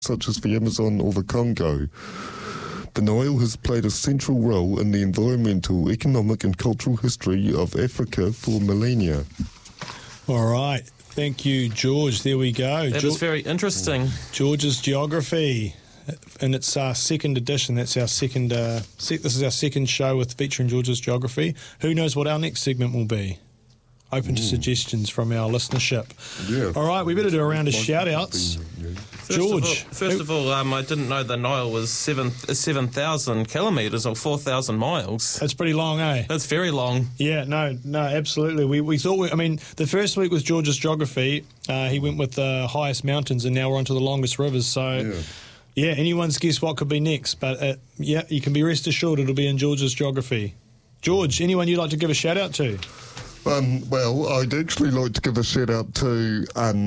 such as the Amazon or the Congo. The Nile has played a central role in the environmental, economic and cultural history of Africa for millennia. All right. Thank you, George. There we go. That was very interesting. George's Geography. And it's our second edition. That's our second. This is our second show with featuring George's Geography. Who knows what our next segment will be? Open to suggestions from our listenership. Yeah. All right, we better do a round of shout-outs. George. First of all, I didn't know the Nile was 7,000 kilometres or 4,000 miles. That's pretty long, eh? That's very long. Yeah, no, absolutely. We thought, the first week was George's Geography. He went with the highest mountains, and now we're on to the longest rivers. So, yeah, anyone's guess what could be next. But, yeah, you can be rest assured it'll be in George's Geography. George, anyone you'd like to give a shout-out to? Well, I'd actually like to give a shout-out to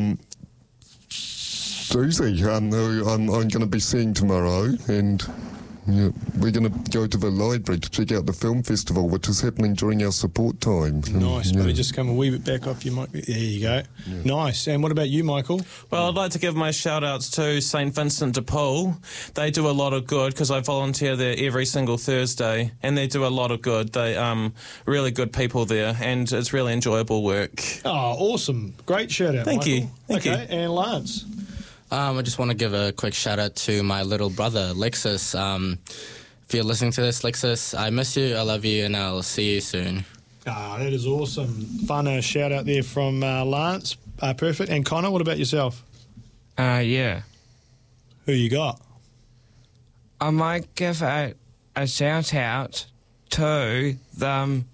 Susie, who I'm going to be seeing tomorrow, and we're going to go to the library to check out the film festival, which is happening during our support time. Nice, but just come a wee bit back off your mic. There you go. Yeah. Nice. And what about you, Michael? Well, I'd like to give my shout-outs to St Vincent de Paul. They do a lot of good because I volunteer there every single Thursday, and they do a lot of good. They really good people there, and it's really enjoyable work. Oh, awesome. Great shout-out, Thank Michael. you. Thank you. And Lance? I just want to give a quick shout-out to my little brother, Lexus. If you're listening to this, Lexus, I miss you, I love you, and I'll see you soon. Ah, that is awesome. Fun shout-out there from Lance. Perfect. And Connor, what about yourself? Yeah. Who you got? I might give a shout-out to the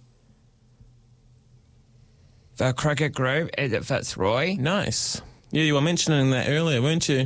cricket group at Fitzroy. Nice. Yeah, you were mentioning that earlier, weren't you?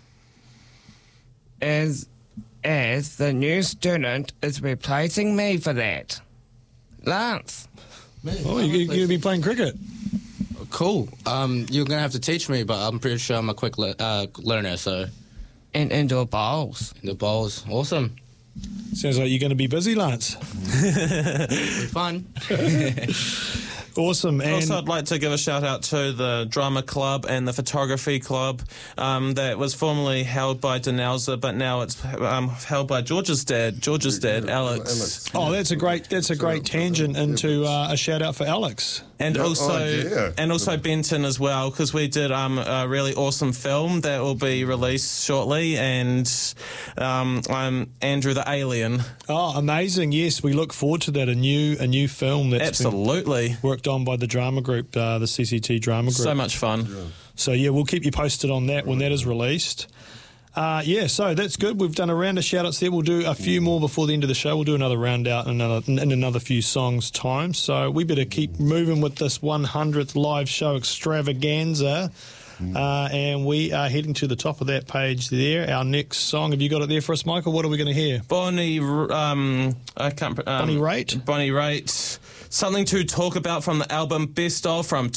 As the new student is replacing me for that. Lance. Oh, you're going to be playing cricket? Cool. You're going to have to teach me, but I'm pretty sure I'm a quick learner, so... And indoor bowls. Indoor bowls. Awesome. Sounds like you're going to be busy, Lance. It'll be fun. Awesome. And also, I'd like to give a shout out to the drama club and the photography club that was formerly held by Denelza, but now it's held by George's dad, Alex. Oh, that's a great tangent into a shout out for Alex. And also Benton as well, because we did a really awesome film that will be released shortly, and I'm Andrew the Alien. Oh, amazing! Yes, we look forward to that. A new film that's absolutely been worked on by the drama group, the CCT drama group. So much fun. Yeah. So yeah, we'll keep you posted on that when that is released. So that's good. We've done a round of shout-outs there. We'll do a few more before the end of the show. We'll do another round out in another few songs' time. So we better keep moving with this 100th live show extravaganza. And we are heading to the top of that page there. Our next song, have you got it there for us, Michael? What are we going to hear? Bonnie Raitt? Bonnie Raitt. Something to Talk About from the album Best Of from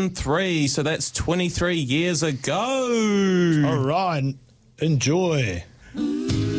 2003. So that's 23 years ago. All right. Enjoy.